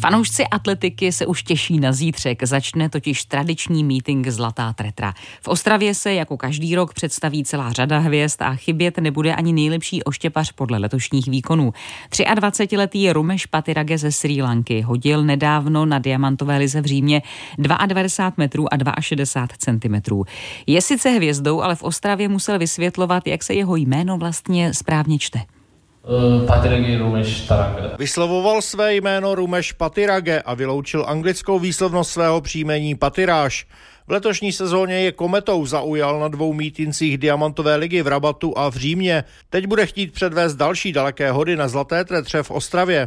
Fanoušci atletiky se už těší na zítřek, začne totiž tradiční meeting Zlatá tretra. V Ostravě se jako každý rok představí celá řada hvězd a chybět nebude ani nejlepší oštěpař podle letošních výkonů. 23letý Rumeš Patirage ze Srí Lanky hodil nedávno na diamantové lize v Římě 92 metrů a 62 centimetrů. Je sice hvězdou, ale v Ostravě musel vysvětlovat, jak se jeho jméno vlastně správně čte. Vyslovoval své jméno Rumeš Patirage a vyloučil anglickou výslovnost svého příjmení Patiráš. V letošní sezóně je kometou, zaujal na 2 mítincích diamantové ligy v Rabatu a v Římě. Teď bude chtít předvést další daleké hody na Zlaté tretře v Ostravě.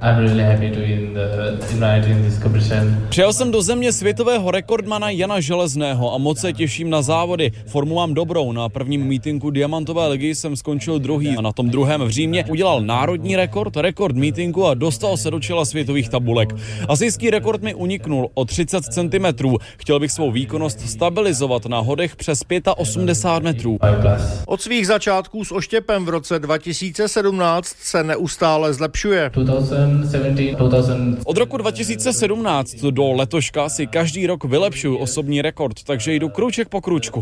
Přijel jsem do země světového rekordmana Jana Železného a moc se těším na závody. Formu mám dobrou. Na prvním mítinku diamantové ligy jsem skončil druhý a na tom druhém v Římě udělal národní rekord mítinku a dostal se do čela světových tabulek. Asijský rekord mi uniknul o 30 cm. Chtěl bych svou výkonnost stabilizovat na hodech přes 85 metrů. Od svých začátků s oštěpem v roce 2017 se neustále zlepšuje. Od roku 2017 do letoška si každý rok vylepšuju osobní rekord, takže jdu krůček po krůčku.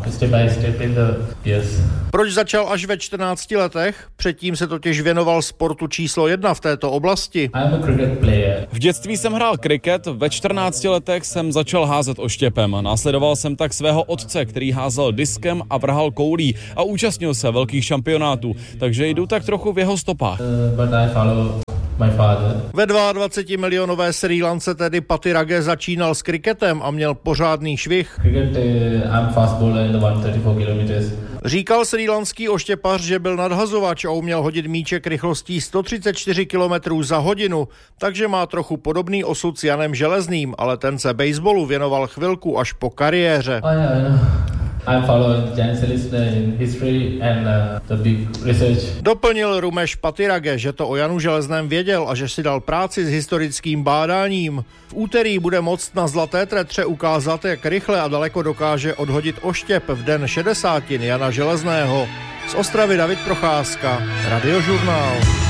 Proč začal až ve 14 letech? Předtím se totiž věnoval sportu číslo 1 v této oblasti. V dětství jsem hrál kriket, ve 14 letech jsem začal házet oštěpem. Následoval jsem tak svého otce, který házel diskem a vrhal koulí a účastnil se velkých šampionátů, takže jdu tak trochu v jeho stopách. Ve 22 milionové Srí Lance tedy Patirage začínal s kriketem a měl pořádný švih. Říkal srílanský oštěpař, že byl nadhazovač a uměl hodit míček rychlostí 134 km za hodinu, takže má trochu podobný osud s Janem Železným, ale ten se baseballu věnoval chvilku až po kariéře. Doplnil Rumeš Patirage, že to o Janu Železném věděl a že si dal práci s historickým bádáním. V úterý bude moct na Zlaté tretře ukázat, jak rychle a daleko dokáže odhodit oštěp v den 60 Jana Železného. Z Ostravy David Procházka, Radiožurnál.